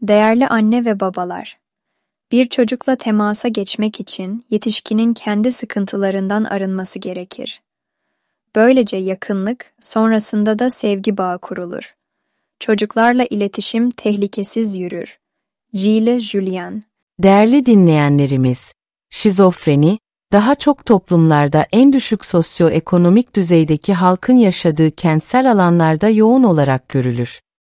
Değerli anne ve babalar, bir çocukla temasa geçmek için yetişkinin kendi sıkıntılarından arınması gerekir. Böylece yakınlık, sonrasında da sevgi bağı kurulur. Çocuklarla iletişim tehlikesiz yürür. Gilles Julien. Değerli dinleyenlerimiz, şizofreni, daha çok toplumlarda en düşük sosyoekonomik düzeydeki halkın yaşadığı kentsel alanlarda yoğun olarak görülür.